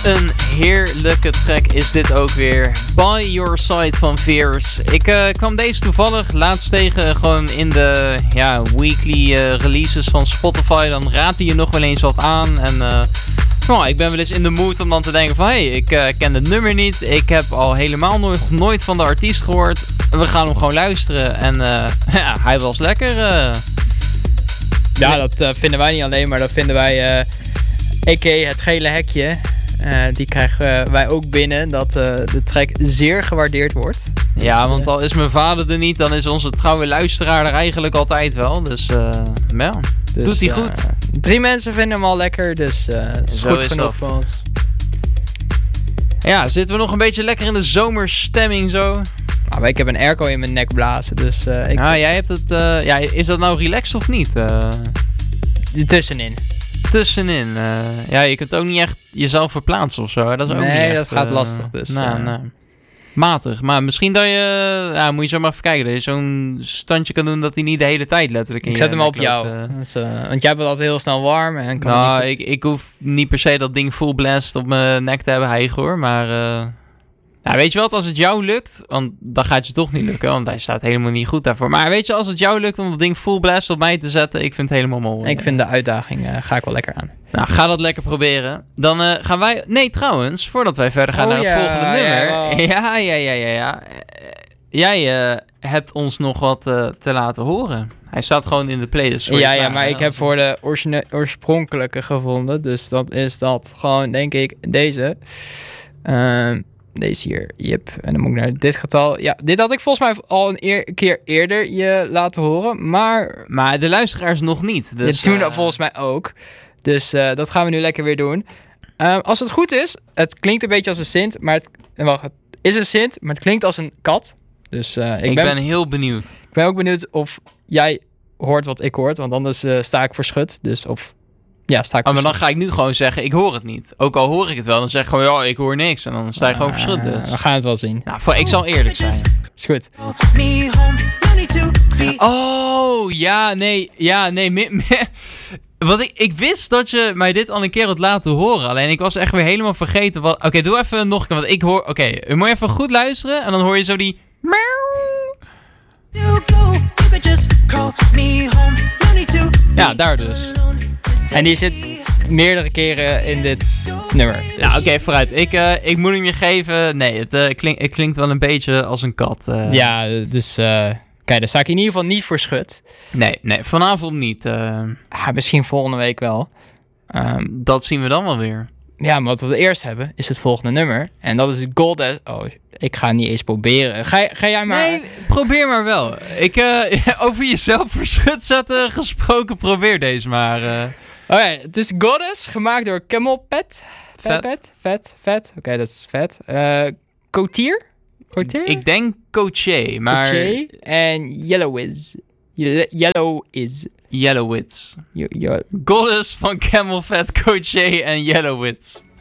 een heerlijke track is dit ook weer. By Your Side van Veers. Ik kwam deze toevallig laatst tegen gewoon in de weekly releases van Spotify. Dan raadt hij je nog wel eens wat aan. En ik ben wel eens in de mood om dan te denken van... ik ken het nummer niet. Ik heb al helemaal nooit van de artiest gehoord. We gaan hem gewoon luisteren. En hij was lekker. Ja, dat vinden wij niet alleen, maar dat vinden wij... a.k.a. het gele hekje. Die krijgen wij ook binnen. Dat de track zeer gewaardeerd wordt. Ja, dus, want al is mijn vader er niet, dan is onze trouwe luisteraar er eigenlijk altijd wel. Dus doet hij goed. 3 mensen vinden hem al lekker, dus is Zo goed is genoeg dat. voor ons. Ja, zitten we nog een beetje lekker in de zomerstemming zo? Maar ik heb een airco in mijn nek blazen, dus Jij hebt het... is dat nou relaxed of niet? tussenin. Tussenin. Je kunt ook niet echt jezelf verplaatsen of zo. Hè? Dat is ook niet echt, dat gaat lastig. Dus, matig. Maar misschien dat je... moet je zo maar even kijken. Dat je zo'n standje kan doen dat hij niet de hele tijd letterlijk in ik je zet hem op nek jou. loopt, Dus, want jij bent altijd heel snel warm. En kan niet ik hoef niet per se dat ding full blast op mijn nek te hebben hijgen hoor. Maar weet je wat, als het jou lukt... Want dan gaat het je toch niet lukken. Want hij staat helemaal niet goed daarvoor. Maar weet je, als het jou lukt om dat ding full blast op mij te zetten... Ik vind het helemaal mooi. Ik vind de uitdaging ga ik wel lekker aan. Nou, ga dat lekker proberen. Dan gaan wij... Nee, trouwens, voordat wij verder gaan naar het volgende nummer... Ja. Jij hebt ons nog wat te laten horen. Hij staat gewoon in de playlist. Maar ik heb voor de oorspronkelijke gevonden. Dus dat is dat gewoon, denk ik, deze. Deze hier, yep. En dan moet ik naar dit getal. Ja, dit had ik volgens mij al een keer eerder je laten horen. Maar de luisteraars nog niet. Dus, toen volgens mij ook. Dus dat gaan we nu lekker weer doen. Als het goed is, het klinkt een beetje als een synth. Maar het is een synth, maar het klinkt als een kat. Dus ik ben heel benieuwd. Ik ben ook benieuwd of jij hoort wat ik hoor. Want anders sta ik verschut. Dus of... Ja, sta ik maar dan ga ik nu gewoon zeggen, ik hoor het niet. Ook al hoor ik het wel, dan zeg ik gewoon, ik hoor niks. En dan sta je gewoon verschut dus. We gaan het wel zien. Nou, ik zal eerlijk zijn. Is goed. Oh, want ik wist dat je mij dit al een keer had laten horen. Alleen ik was echt weer helemaal vergeten wat... Oké, doe even nog een keer, want ik hoor... Oké, moet je even goed luisteren en dan hoor je zo die... Ja, daar dus. En die zit meerdere keren in dit nummer. Dus. Nou, oké, vooruit. Ik moet hem je geven. Nee, het klinkt wel een beetje als een kat. Ja, dus... Kijk, daar sta ik in ieder geval niet voor schut. Nee, vanavond niet. Misschien volgende week wel. Dat zien we dan wel weer. Ja, maar wat we eerst hebben, is het volgende nummer. En dat is Goddess... Oh, ik ga niet eens proberen. Ga jij maar... Nee, probeer maar wel. Over jezelf voor schut zetten gesproken, probeer deze maar. Oké, het is Goddess, gemaakt door Camel Pet. Vet. Oké, dat is vet. Cotier? Ik denk Coché, maar... Coché en Yellowiz. Yellowwitz. Goddess van Camel Fat, Coché en Yellowwitz.